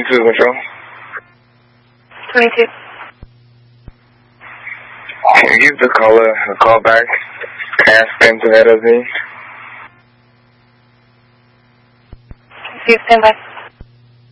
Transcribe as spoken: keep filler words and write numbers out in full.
twenty-two, Michelle. twenty-two. Can you give the caller a call back? Ask them to head of me. Stand by.